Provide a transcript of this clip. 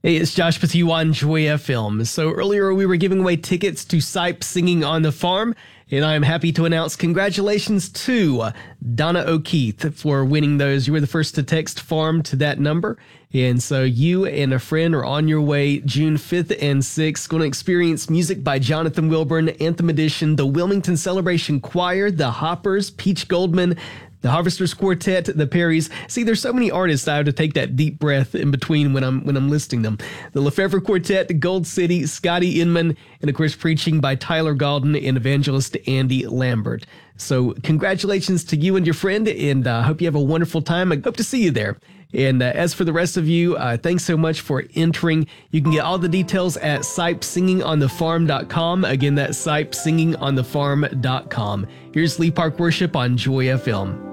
Hey, it's Josh with you on Joy FM. So earlier we were giving away tickets to Sipe Singing on the Farm, and I'm happy to announce congratulations to Donna O'Keefe for winning those. You were the first to text farm to that number. And so you and a friend are on your way June 5th and 6th. Going to experience music by Jonathan Wilburn, Anthem Edition, the Wilmington Celebration Choir, the Hoppers, Peach Goldman, the Harvesters Quartet, the Perrys. See, there's so many artists I have to take that deep breath in between when I'm listing them. The Lefevre Quartet, Gold City, Scotty Inman, and of course preaching by Tyler Galden and evangelist Andy Lambert. So congratulations to you and your friend, and I hope you have a wonderful time. I hope to see you there. And as for the rest of you, thanks so much for entering. You can get all the details at sipesingingonthefarm.com. Again, that's sipesingingonthefarm.com. Here's Lee Park Worship on Joy FM.